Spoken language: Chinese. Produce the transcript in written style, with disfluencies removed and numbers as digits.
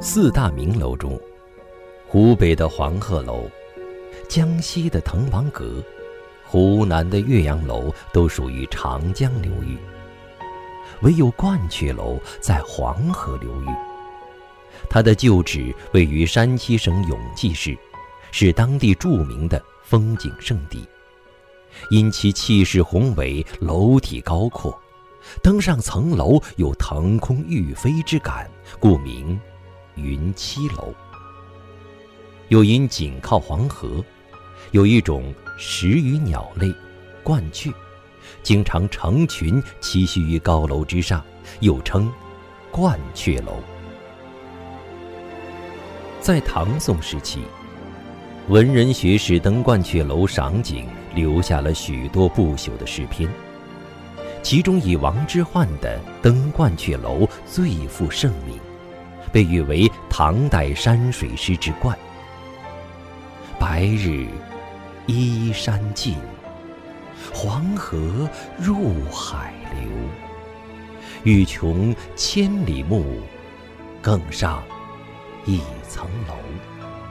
四大名楼中，湖北的黄鹤楼、江西的滕王阁、湖南的岳阳楼都属于长江流域，唯有鹳雀楼在黄河流域。它的旧址位于山西省永济市，是当地著名的风景胜地。因其气势宏伟，楼体高阔，登上层楼有腾空欲飞之感，故名云栖楼。又因紧靠黄河，有一种食鱼鸟类鹳雀，经常成群栖息于高楼之上，又称鹳雀楼。在唐宋时期，文人学士登鹳雀楼赏景，留下了许多不朽的诗篇，其中以王之涣的《登鹳雀楼》最负盛名，被誉为唐代山水诗之冠。白日依山尽，黄河入海流。欲穷千里目，更上一层楼。